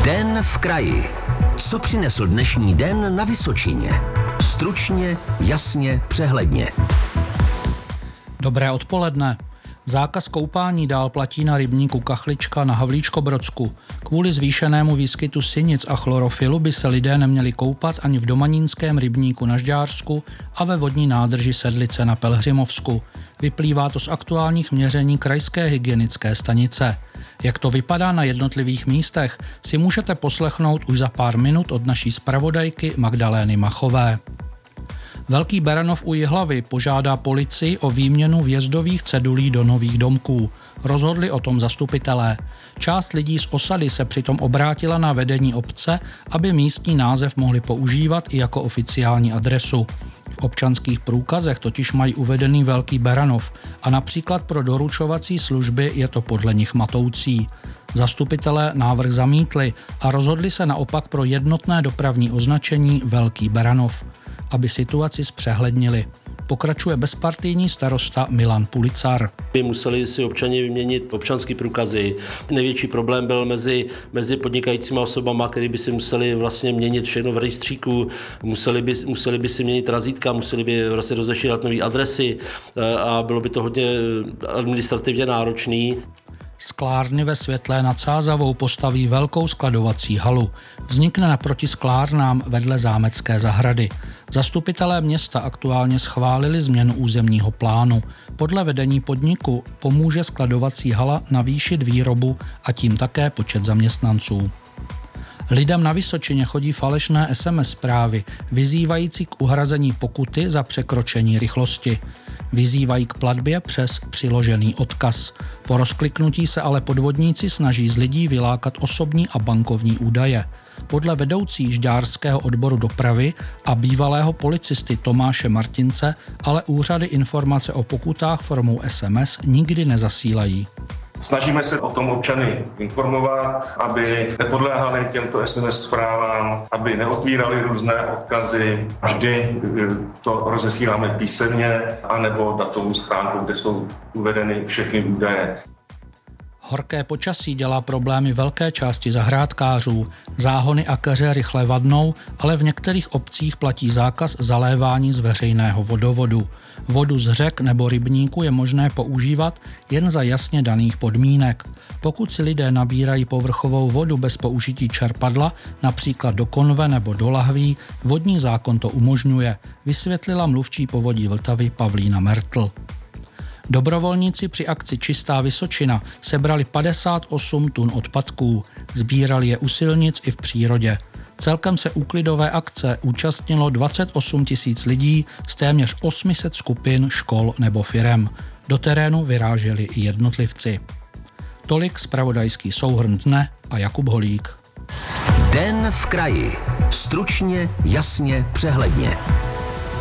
Den v kraji. Co přinesl dnešní den na Vysočině? Stručně, jasně, přehledně. Dobré odpoledne. Zákaz koupání dál platí na rybníku Kachlička na Havlíčkobrodsku. Kvůli zvýšenému výskytu sinic a chlorofilu by se lidé neměli koupat ani v domanínském rybníku na Žďársku a ve vodní nádrži Sedlice na Pelhřimovsku. Vyplývá to z aktuálních měření krajské hygienické stanice. Jak to vypadá na jednotlivých místech, si můžete poslechnout už za pár minut od naší zpravodajky Magdalény Machové. Velký Beranov u Jihlavy požádá policii o výměnu vjezdových cedulí do nových domků. Rozhodli o tom zastupitelé. Část lidí z osady se přitom obrátila na vedení obce, aby místní název mohli používat i jako oficiální adresu. V občanských průkazech totiž mají uvedený Velký Beranov a například pro doručovací služby je to podle nich matoucí. Zastupitelé návrh zamítli a rozhodli se naopak pro jednotné dopravní označení Velký Beranov, aby situaci zpřehlednili. Pokračuje bezpartijní starosta Milan Pulicar. Museli si občani vyměnit občanské průkazy. Největší problém byl mezi podnikajícíma osobama, který by si museli vlastně měnit všechno v rejstříku, museli by si měnit razítka, museli by vlastně rozešírat nové adresy a bylo by to hodně administrativně náročné. Sklárny ve Světlé nad Sázavou postaví velkou skladovací halu. Vznikne naproti sklárnám vedle zámecké zahrady. Zastupitelé města aktuálně schválili změnu územního plánu. Podle vedení podniku pomůže skladovací hala navýšit výrobu a tím také počet zaměstnanců. Lidem na Vysočině chodí falešné SMS zprávy, vyzývající k uhrazení pokuty za překročení rychlosti. Vyzývají k platbě přes přiložený odkaz. Po rozkliknutí se ale podvodníci snaží z lidí vylákat osobní a bankovní údaje. Podle vedoucí žďárského odboru dopravy a bývalého policisty Tomáše Martince ale úřady informace o pokutách formou SMS nikdy nezasílají. Snažíme se o tom občany informovat, aby nepodléhali těmto SMS zprávám, aby neotvírali různé odkazy. Vždy to rozesíláme písemně anebo datovou schránku, kde jsou uvedeny všechny údaje. Horké počasí dělá problémy velké části zahrádkářů. Záhony a keře rychle vadnou, ale v některých obcích platí zákaz zalévání z veřejného vodovodu. Vodu z řek nebo rybníku je možné používat jen za jasně daných podmínek. Pokud si lidé nabírají povrchovou vodu bez použití čerpadla, například do konve nebo do lahví, vodní zákon to umožňuje, vysvětlila mluvčí Povodí Vltavy Pavlína Mertl. Dobrovolníci při akci Čistá Vysočina sebrali 58 tun odpadků, sbírali je u silnic i v přírodě. Celkem se úklidové akce účastnilo 28 000 lidí z téměř 800 skupin, škol nebo firem. Do terénu vyráželi i jednotlivci. Tolik zpravodajský souhrn dne a Jakub Holík. Den v kraji. Stručně, jasně, přehledně.